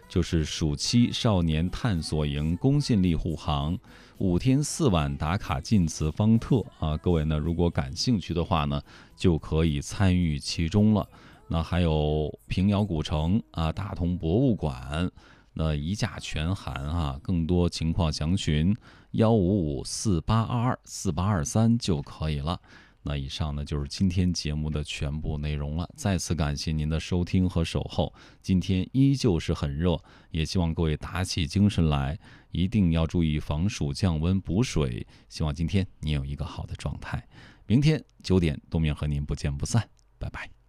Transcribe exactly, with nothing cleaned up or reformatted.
就是暑期少年探索营公信力护航，五天四晚打卡晋祠方特啊，各位呢如果感兴趣的话呢，就可以参与其中了。那还有平遥古城啊、大同博物馆，那一价全含啊，更多情况详询幺五五四八二二四八二三就可以了。那以上呢就是今天节目的全部内容了，再次感谢您的收听和守候。今天依旧是很热，也希望各位打起精神来，一定要注意防暑降温补水。希望今天你有一个好的状态。明天九点，东明和您不见不散，拜拜。